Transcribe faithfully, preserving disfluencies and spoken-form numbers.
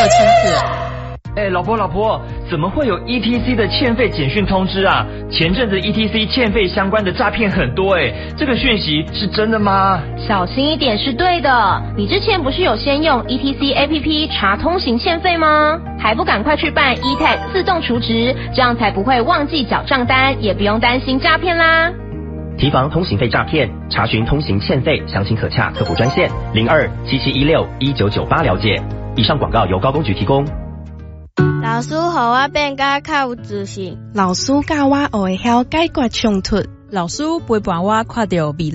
清楚。 哎，老婆老婆，怎么会有 E T C 的欠费简讯通知啊？前阵子 E T C 欠费相关的诈骗很多哎，这个讯息是真的吗？ 小心一点是对的。你之前不是有先用 E T C A P P 查通行欠费吗？还不赶快去办 E T A G 自动储值，这样才不会忘记缴账单，也不用担心诈骗啦。 提防通行费诈骗，查询通行欠费详情可洽客服专线零二七七一六一九九八了解。以上广告由高工局提供。 老师，互我变甲较有自信。 老师教我会晓解决冲突。 老师陪伴我看到未来。